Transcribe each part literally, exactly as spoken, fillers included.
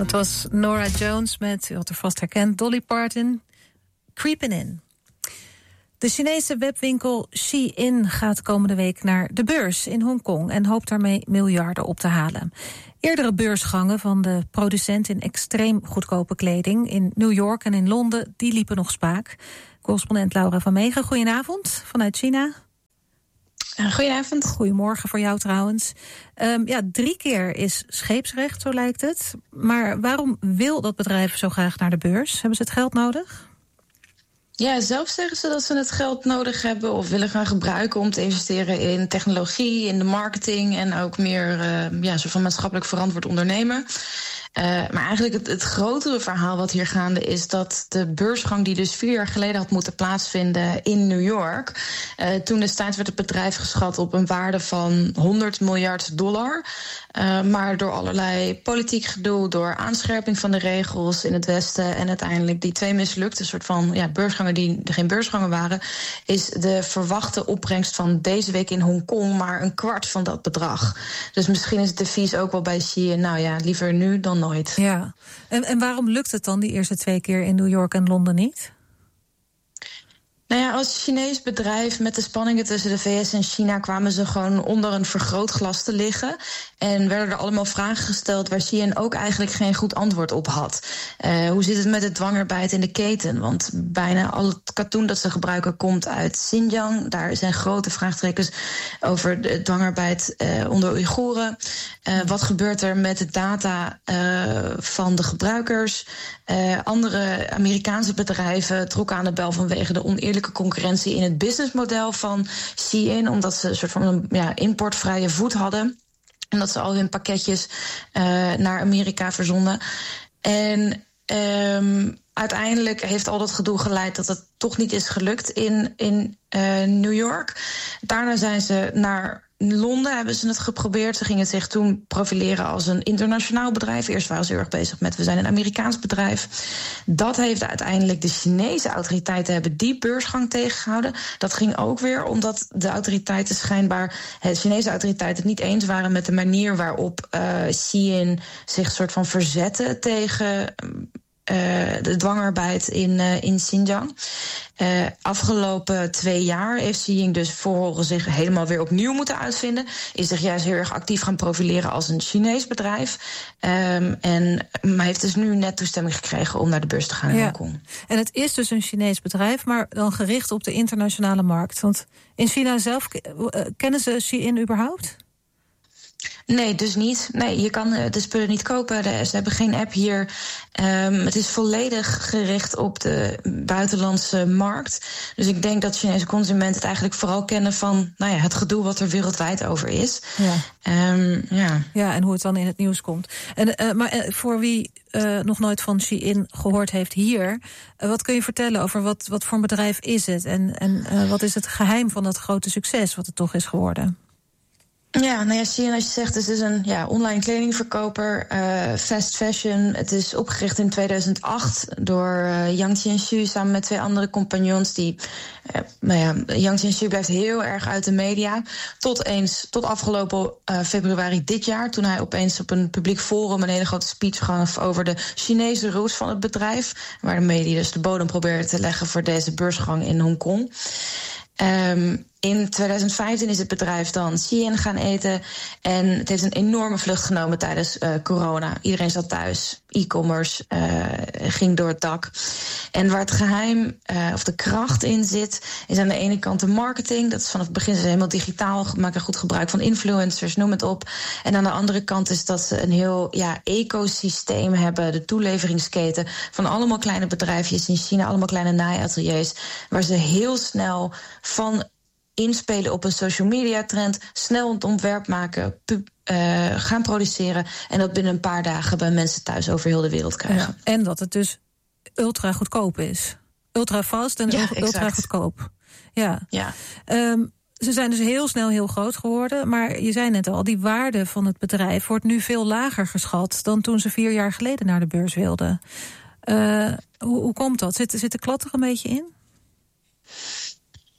Dat was Norah Jones met, u had er vast herkend, Dolly Parton, Creepin' In. De Chinese webwinkel Shein gaat komende week naar de beurs in Hongkong en hoopt daarmee miljarden op te halen. Eerdere beursgangen van de producent in extreem goedkope kleding in New York en in Londen, die liepen nog spaak. Correspondent Laura van Meegen, goedenavond vanuit China. Goedenavond. Goedemorgen voor jou trouwens. Um, ja, drie keer is scheepsrecht, zo lijkt het. Maar waarom wil dat bedrijf zo graag naar de beurs? Hebben ze het geld nodig? Ja, zelf zeggen ze dat ze het geld nodig hebben of willen gaan gebruiken om te investeren in technologie, in de marketing en ook meer uh, ja, soort van maatschappelijk verantwoord ondernemen. Uh, maar eigenlijk het, het grotere verhaal wat hier gaande is dat de beursgang die dus vier jaar geleden had moeten plaatsvinden in New York, uh, toen destijds werd het bedrijf geschat op een waarde van honderd miljard dollar. Uh, maar door allerlei politiek gedoe, door aanscherping van de regels in het Westen en uiteindelijk die twee mislukte soort van ja, beursgangen die geen beursgangen waren, is de verwachte opbrengst van deze week in Hongkong maar een kwart van dat bedrag. Dus misschien is het devies ook wel bij Shein, nou ja, liever nu dan nooit. Ja, en, en waarom lukt het dan die eerste twee keer in New York en Londen niet? Nou ja, als Chinees bedrijf met de spanningen tussen de V S en China kwamen ze gewoon onder een vergrootglas te liggen. En werden er allemaal vragen gesteld waar Shein ook eigenlijk geen goed antwoord op had. Uh, hoe zit het met het dwangarbeid in de keten? Want bijna al het katoen dat ze gebruiken komt uit Xinjiang. Daar zijn grote vraagtekens over de dwangarbeid uh, onder Oeigoeren. Uh, wat gebeurt er met de data uh, van de gebruikers? Uh, andere Amerikaanse bedrijven trokken aan de bel vanwege de oneerlijke concurrentie in het businessmodel van Shein, omdat ze een soort van een ja, importvrije voet hadden. En dat ze al hun pakketjes uh, naar Amerika verzonden. En um, uiteindelijk heeft al dat gedoe geleid dat het toch niet is gelukt in, in uh, New York. Daarna zijn ze naar Londen, hebben ze het geprobeerd. Ze gingen zich toen profileren als een internationaal bedrijf. Eerst waren ze heel erg bezig met we zijn een Amerikaans bedrijf. Dat heeft uiteindelijk de Chinese autoriteiten hebben die beursgang tegengehouden. Dat ging ook weer omdat de autoriteiten schijnbaar, de Chinese autoriteiten het niet eens waren met de manier waarop uh, Shein zich soort van verzette tegen Uh, de dwangarbeid in, uh, in Xinjiang. Uh, afgelopen twee jaar heeft Shein dus vervolgens zich helemaal weer opnieuw moeten uitvinden. Is zich juist heel erg actief gaan profileren als een Chinees bedrijf. Um, en maar heeft dus nu net toestemming gekregen om naar de beurs te gaan in ja. Hongkong. En het is dus een Chinees bedrijf, maar dan gericht op de internationale markt. Want in China zelf, uh, kennen ze Shein überhaupt? Nee, dus niet. Nee, je kan de spullen niet kopen. Ze hebben geen app hier. Um, het is volledig gericht op de buitenlandse markt. Dus ik denk dat Chinese consumenten het eigenlijk vooral kennen van nou ja, het gedoe wat er wereldwijd over is. Ja, um, ja. ja en hoe het dan in het nieuws komt. En, uh, maar uh, voor wie uh, nog nooit van Shein gehoord heeft hier, uh, wat kun je vertellen over wat, wat voor een bedrijf is het? En, en uh, wat is het geheim van dat grote succes wat het toch is geworden? Ja, nou ja, Shein, als je zegt, het is een ja, online kledingverkoper, uh, fast fashion. Het is opgericht in tweeduizend acht door uh, Yang Qianshu samen met twee andere compagnons. Die, uh, nou ja, Yang Qianshu blijft heel erg uit de media. Tot eens, tot afgelopen uh, februari dit jaar, toen hij opeens op een publiek forum een hele grote speech gaf over de Chinese roots van het bedrijf, waarmee hij dus de bodem probeerde te leggen voor deze beursgang in Hongkong. Um, in tweeduizend vijftien is het bedrijf dan Shein gaan eten. En het heeft een enorme vlucht genomen tijdens uh, corona. Iedereen zat thuis. E-commerce uh, ging door het dak. En waar het geheim uh, of de kracht in zit, is aan de ene kant de marketing. Dat is vanaf het begin ze helemaal digitaal. Maken goed gebruik van influencers, noem het op. En aan de andere kant is dat ze een heel ja, ecosysteem hebben. De toeleveringsketen van allemaal kleine bedrijfjes in China. Allemaal kleine naaiateliers. Waar ze heel snel van inspelen op een social media trend, snel het ontwerp maken, pub, uh, gaan produceren en dat binnen een paar dagen bij mensen thuis over heel de wereld krijgen. Ja, en dat het dus ultra goedkoop is. Ultra vast en ja, ultra goedkoop. Ja. ja. Um, ze zijn dus heel snel heel groot geworden, maar je zei net al, die waarde van het bedrijf wordt nu veel lager geschat dan toen ze vier jaar geleden naar de beurs wilden. Uh, hoe, hoe komt dat? Zit, zit de klat er een beetje in?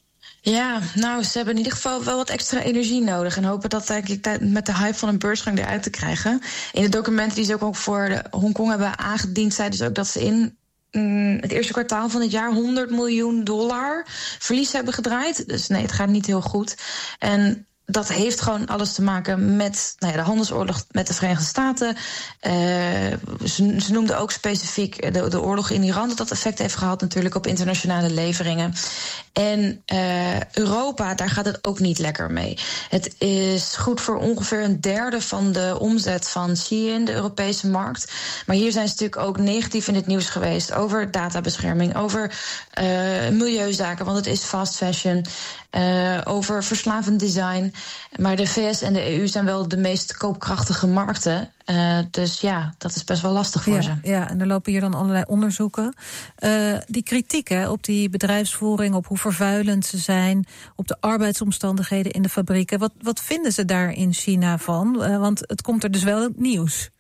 Ja, nou, ze hebben in ieder geval wel wat extra energie nodig. En hopen dat eigenlijk met de hype van een beursgang eruit te krijgen. In de documenten die ze ook voor de Hongkong hebben aangediend, zeiden ze ook dat ze in mm, het eerste kwartaal van het jaar honderd miljoen dollar verlies hebben gedraaid. Dus nee, het gaat niet heel goed. En dat heeft gewoon alles te maken met nou ja, de handelsoorlog met de Verenigde Staten. Uh, ze, ze noemden ook specifiek de, de oorlog in Iran, dat dat effect heeft gehad natuurlijk op internationale leveringen. En uh, Europa, daar gaat het ook niet lekker mee. Het is goed voor ongeveer een derde van de omzet van Shein, de Europese markt. Maar hier zijn ze natuurlijk ook negatief in het nieuws geweest over databescherming, over uh, milieuzaken, want het is fast fashion. Uh, over verslavend design. Maar de V S en de E U zijn wel de meest koopkrachtige markten. Uh, dus ja, dat is best wel lastig voor ja, ze. Ja, en er lopen hier dan allerlei onderzoeken. Uh, die kritiek hè, op die bedrijfsvoering, op hoe vervuilend ze zijn, op de arbeidsomstandigheden in de fabrieken. Wat, wat vinden ze daar in China van? Uh, want het komt er dus wel in het nieuws.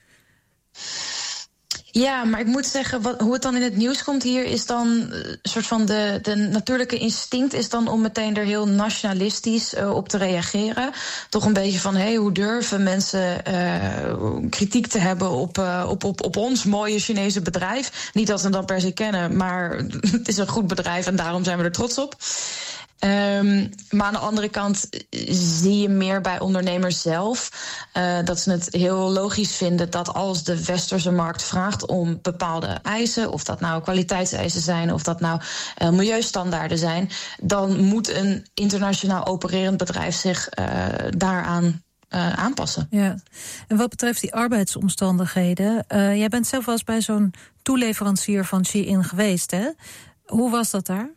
Ja, maar ik moet zeggen, wat, hoe het dan in het nieuws komt hier is dan een soort van de, de natuurlijke instinct is dan om meteen er heel nationalistisch uh, op te reageren. Toch een beetje van, hé, hey, hoe durven mensen uh, kritiek te hebben op, uh, op, op, op ons mooie Chinese bedrijf? Niet dat we hem dan per se kennen, maar het is een goed bedrijf en daarom zijn we er trots op. Um, maar aan de andere kant zie je meer bij ondernemers zelf uh, dat ze het heel logisch vinden dat als de westerse markt vraagt om bepaalde eisen, of dat nou kwaliteitseisen zijn, of dat nou uh, milieustandaarden zijn, dan moet een internationaal opererend bedrijf zich uh, daaraan Uh, aanpassen. Ja. En wat betreft die arbeidsomstandigheden, uh, jij bent zelf wel eens bij zo'n toeleverancier van Shein geweest, hè? Hoe was dat daar?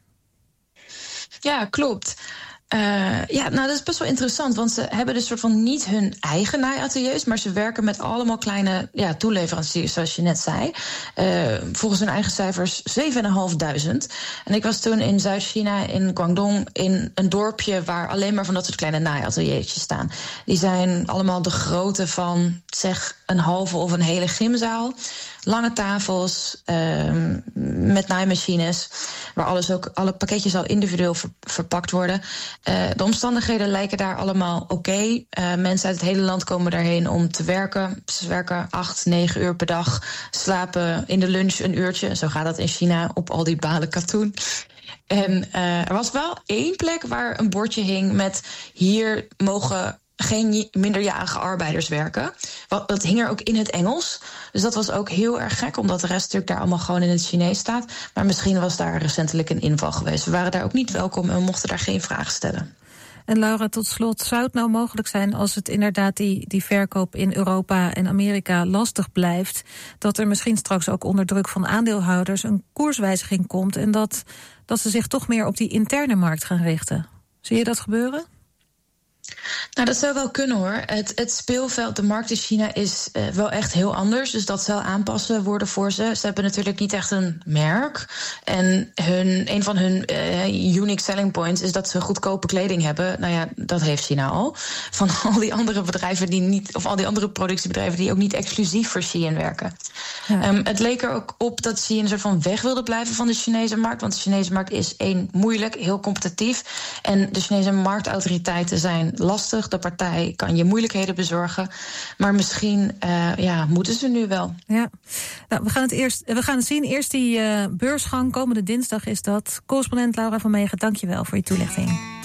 Ja, klopt. Uh, ja, nou, dat is best wel interessant, want ze hebben dus soort van niet hun eigen naaiateliers, maar ze werken met allemaal kleine ja, toeleveranciers, zoals je net zei. Uh, volgens hun eigen cijfers zevenduizend vijfhonderd. En ik was toen in Zuid-China, in Guangdong, in een dorpje waar alleen maar van dat soort kleine naaiateliertjes staan. Die zijn allemaal de grootte van, zeg, een halve of een hele gymzaal. Lange tafels, uh, met naaimachines, waar alles ook, alle pakketjes al individueel ver, verpakt worden. Uh, de omstandigheden lijken daar allemaal oké. Okay. Uh, mensen uit het hele land komen daarheen om te werken. Ze werken acht, negen uur per dag, slapen in de lunch een uurtje. Zo gaat dat in China op al die balen katoen. En uh, er was wel één plek waar een bordje hing met hier mogen geen minderjarige arbeiders werken. Dat hing er ook in het Engels. Dus dat was ook heel erg gek, omdat de rest natuurlijk daar allemaal gewoon in het Chinees staat. Maar misschien was daar recentelijk een inval geweest. We waren daar ook niet welkom en we mochten daar geen vragen stellen. En Laura, tot slot, zou het nou mogelijk zijn als het inderdaad die, die verkoop in Europa en Amerika lastig blijft, dat er misschien straks ook onder druk van aandeelhouders een koerswijziging komt en dat, dat ze zich toch meer op die interne markt gaan richten? Zie je dat gebeuren? Nou, dat zou wel kunnen hoor. Het, het speelveld, de markt in China is uh, wel echt heel anders. Dus dat zal aanpassen worden voor ze. Ze hebben natuurlijk niet echt een merk. En hun, een van hun uh, unique selling points is dat ze goedkope kleding hebben. Nou ja, dat heeft China al. Van al die andere bedrijven die niet, of al die andere productiebedrijven die ook niet exclusief voor Shein werken. Ja. Um, het leek er ook op dat Shein een soort van weg wilde blijven van de Chinese markt. Want de Chinese markt is één moeilijk, heel competitief. En de Chinese marktautoriteiten zijn lastig. De partij kan je moeilijkheden bezorgen. Maar misschien uh, ja, moeten ze nu wel. Ja, nou, we gaan het eerst, we gaan het zien. Eerst die uh, beursgang. Komende dinsdag is dat. Correspondent Laura van Meegen, dank je wel voor je toelichting.